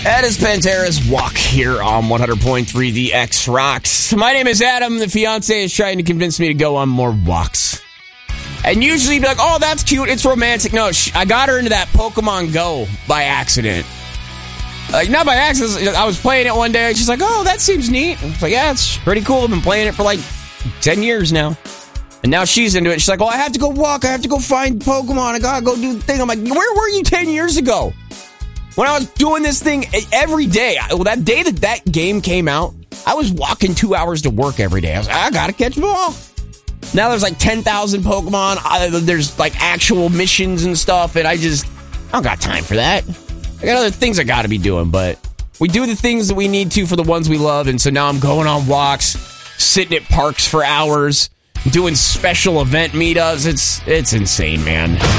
That is Pantera's Walk here on 100.3 The X Rocks. My name is Adam. The fiance is trying to convince me to go on more walks. And usually you'd be like, oh, that's cute. It's romantic. No, I got her into that Pokemon Go by accident. Like, not by accident. I was playing it one day. And she's like, oh, that seems neat. I was like, yeah, it's pretty cool. I've been playing it for like 10 years now. And now she's into it. She's like, well, I have to go walk. I have to go find Pokemon. I gotta go do the thing. I'm like, where were you 10 years ago? When I was doing this thing every day. Well, that day that game came out, I was walking 2 hours to work every day. I was like, I gotta catch them all. Now there's like 10,000 Pokemon. There's like actual missions and stuff. And I don't got time for that. I got other things I gotta be doing. But we do the things that we need to for the ones we love. And so now I'm going on walks, sitting at parks for hours, doing special event meetups. It's insane, man.